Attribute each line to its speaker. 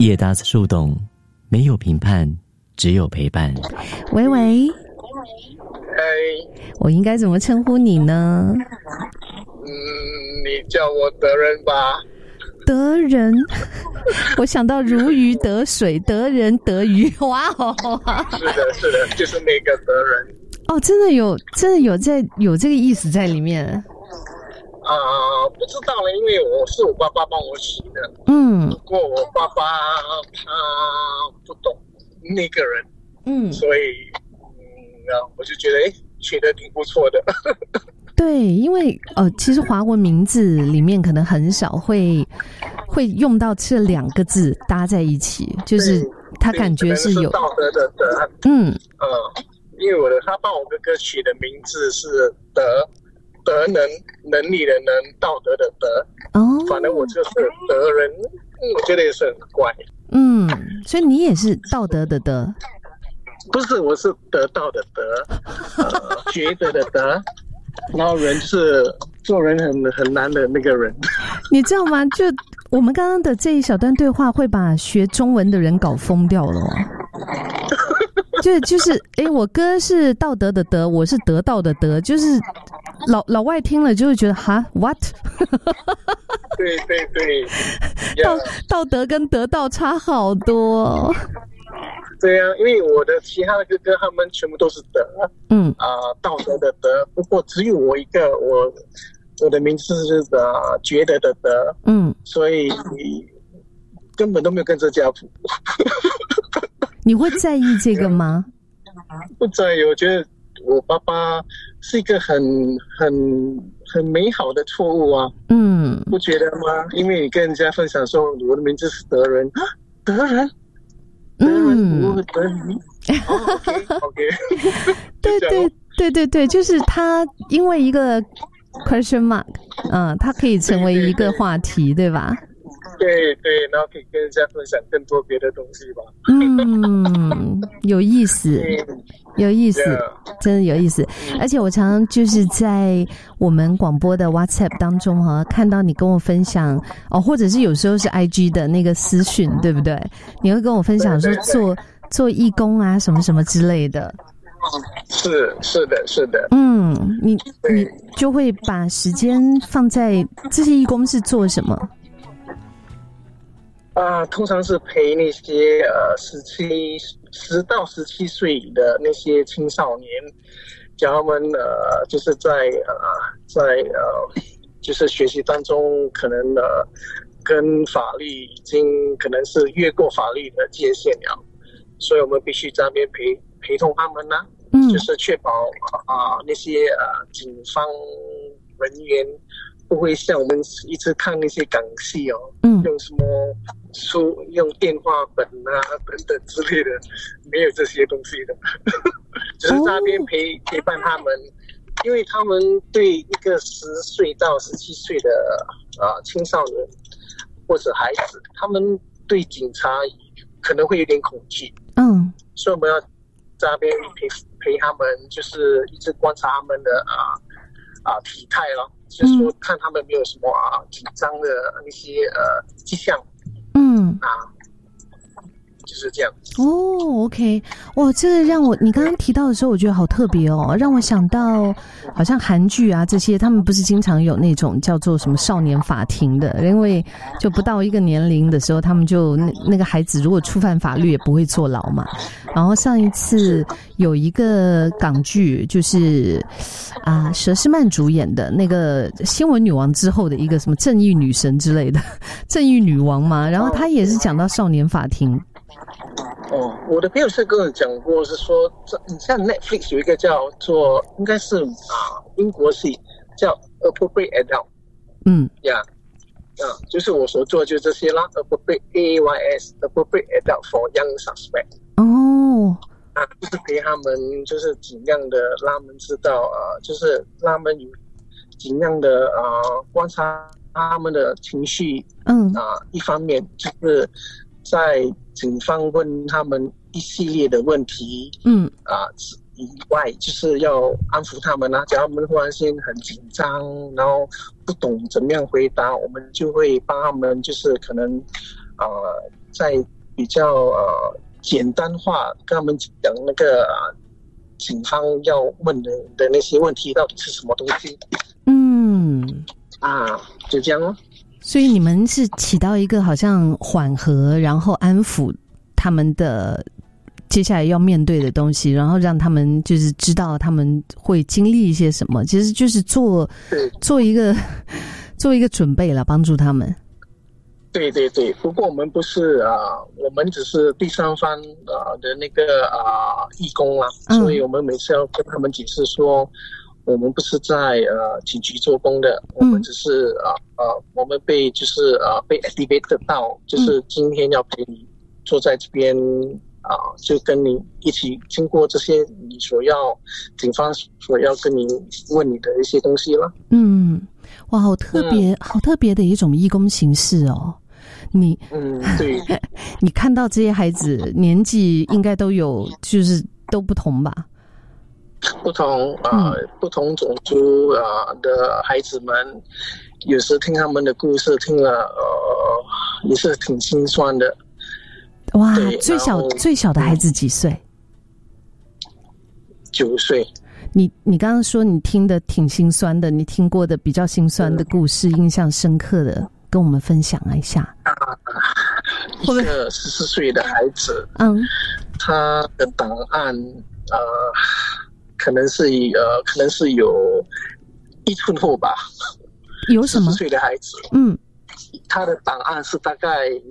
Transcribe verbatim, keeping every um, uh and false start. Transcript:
Speaker 1: 叶达斯树洞，没有评判，只有陪伴。
Speaker 2: 喂喂，
Speaker 3: 嗨，
Speaker 2: 我应该怎么称呼你呢？
Speaker 3: 嗯，你叫我德仁吧。
Speaker 2: 德仁，我想到如鱼得水，德仁得鱼，哇哦！
Speaker 3: 是的，是的，就是那个德仁。
Speaker 2: 哦，真的有，真的有在有这个意思在里面。
Speaker 3: 啊、呃，不知道了，因为我是我爸爸帮我取的。
Speaker 2: 嗯，
Speaker 3: 不过我爸爸他不懂那个人，
Speaker 2: 嗯，
Speaker 3: 所以嗯，我就觉得哎，取得挺不错的。
Speaker 2: 对，因为呃，其实华文名字里面可能很少会会用到这两个字搭在一起，就是他感觉是有
Speaker 3: 是道德的德。
Speaker 2: 嗯
Speaker 3: 呃，因为我的他帮我哥哥取的名字是德，德能能力的能，道德的德。
Speaker 2: 哦，
Speaker 3: 反正我就是德人，我觉得也是很怪。
Speaker 2: 嗯，所以你也是道德的德。
Speaker 3: 不是，我是得到的得，呃，觉得的得。然后人是做人很很难的那个人，
Speaker 2: 你知道吗？就我们刚刚的这一小段对话，会把学中文的人搞疯掉了哦。就就是哎，我哥是道德的德，我是得到的德，就是老老外听了就会觉得哈 what？
Speaker 3: 对对对，
Speaker 2: 道道德跟得到差好多。
Speaker 3: 对啊，因为我的其他的哥哥他们全部都是德，
Speaker 2: 嗯
Speaker 3: 啊、呃，道德的德。不过只有我一个，我我的名字是呃觉得的德，
Speaker 2: 嗯，
Speaker 3: 所以根本都没有跟着家谱。
Speaker 2: 你会在意这个吗？
Speaker 3: 不在意，我觉得我爸爸是一个很很很美好的错误啊，
Speaker 2: 嗯，
Speaker 3: 不觉得吗？因为你跟人家分享说我的名字是德仁，啊，德仁。
Speaker 2: 嗯，
Speaker 3: 我德仁哦 ，OK OK，
Speaker 2: 对对对对对，就是他因为一个 question mark， 嗯，他可以成为一个话题， 对, 对, 对, 对吧？
Speaker 3: 对对，然后可以跟人家分享更多别的东西吧。
Speaker 2: 嗯，有意思，有意思，真的有意思。而且我常常就是在我们广播的 WhatsApp 当中哈、啊，看到你跟我分享哦，或者是有时候是 I G 的那个私讯，对不对？你会跟我分享说做做义工啊，什么什么之类的。
Speaker 3: 是是的，是的。
Speaker 2: 嗯，你你就会把时间放在这些义工是做什么？
Speaker 3: 啊，通常是陪那些呃十七十到十七岁的那些青少年，教他们呃就是在呃在呃就是学习当中可能呃跟法律已经可能是越过法律的界限了，所以我们必须在那边陪陪同他们呢、啊，嗯，就是确保啊、呃、那些呃警方人员不会像我们一直看那些港戏哦，嗯，用什么书用电话本啊等等之类的，没有这些东西的，只是在那边陪、哦、陪伴他们，因为他们对一个十岁到十七岁的啊、呃、青少年或者孩子，他们对警察可能会有点恐惧，嗯，所以我们要在那边陪陪他们，就是一直观察他们的啊啊、呃、体态咯。就是说，看他们没有什么啊紧张的那些呃迹象，嗯啊，就是这样。
Speaker 2: 哦 ，OK， 哇，这个让我你刚刚提到的时候，我觉得好特别哦，让我想到好像韩剧啊这些，他们不是经常有那种叫做什么少年法庭的，因为就不到一个年龄的时候，他们就那那个孩子如果触犯法律也不会坐牢嘛。然后上一次有一个港剧，就是啊佘诗曼主演的那个新闻女王之后的一个什么正义女神之类的，正义女王嘛，然后她也是讲到少年法庭。
Speaker 3: 哦，我的朋友是跟我讲过，是说你像 Netflix 有一个叫做应该是啊英国戏叫 Appropriate Adult， 嗯呀。Yeah.啊，就是我所做的就这些啦 ，appropriate A Y S appropriate adult for young suspect。哦，啊，就是陪他们，就是尽量的让他们知道，呃，就是让他们有尽量的呃观察他们的情绪。嗯，啊，一方面就是在警方问他们一系列的问题，嗯，啊以外，就是要安抚他们啊，假如他们忽然间很紧张，然后不懂怎么样回答，我们就会帮他们，就是可能呃，在比较呃简单化跟他们讲那个、呃、警方要问的的那些问题到底是什么东西。
Speaker 2: 嗯，
Speaker 3: 啊，就这样咯。
Speaker 2: 所以你们是起到一个好像缓和，然后安抚他们的接下来要面对的东西，然后让他们就是知道他们会经历一些什么，其实就是做做一个做一个准备了，帮助他们。
Speaker 3: 对对对，不过我们不是啊、呃，我们只是第三方啊、呃、的那个啊、呃、义工啊、嗯，所以我们每次要跟他们解释说，我们不是在呃警局做工的，我们只是啊呃，呃我们被就是啊、呃、被 activate 到，就是今天要陪你坐在这边啊、呃，就跟你一起经过这些你所要警方所要跟你问你的一些东西了。
Speaker 2: 嗯，哇，好特别、嗯，好特别的一种义工形式哦。你
Speaker 3: 嗯，对，
Speaker 2: 你看到这些孩子年纪应该都有，就是都不同吧？
Speaker 3: 不同啊、呃嗯，不同种族啊、呃、的孩子们，有时听他们的故事，听了呃也是挺心酸的。
Speaker 2: 哇，最小最小的孩子几岁？
Speaker 3: 九岁。
Speaker 2: 你你刚刚说你听的挺心酸的，你听过的比较心酸的故事，嗯、印象深刻的，跟我们分享一下。
Speaker 3: 啊，一个十四岁的孩子，
Speaker 2: 嗯，
Speaker 3: 他的档案呃，可能是呃，可能是有一寸厚吧。
Speaker 2: 有什么？
Speaker 3: 十四岁的孩子，
Speaker 2: 嗯，
Speaker 3: 他的档案是大概